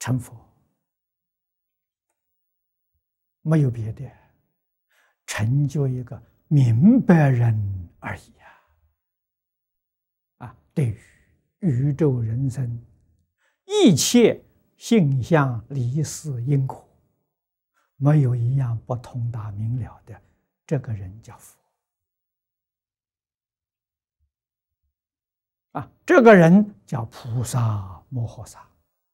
成佛，没有别的，成就一个明白人而已对于宇宙人生一切性相离事因果，没有一样不通达明了的，这个人叫佛这个人叫菩萨摩诃萨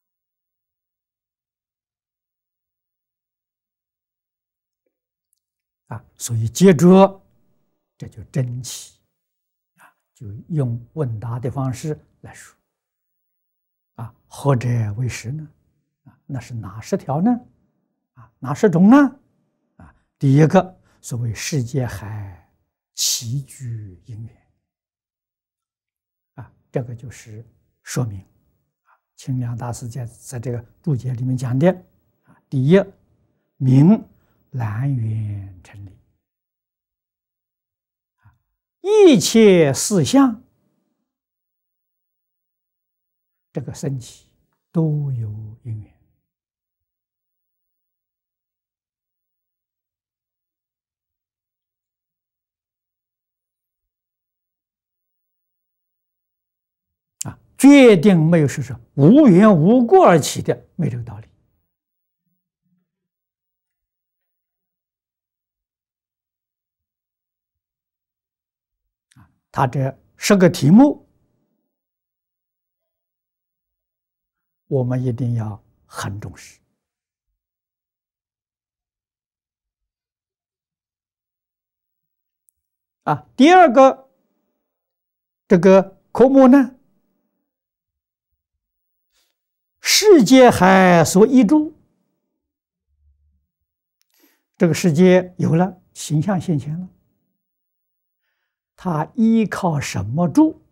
所以接着这就真气就用问答的方式来说何者为实呢？那是哪10条呢？哪10种呢？第一个，所谓世界海齐聚因缘这个就是说明清凉大师在这个注解里面讲的第一，名蓝缘成立，一切事项这个升起都有因缘决定没有是无缘无故而起的，没这个道理他这10个题目我们一定要很重视第二个这个科目呢，世界海所依诸，这个世界有了形象现前了，它依靠什么住？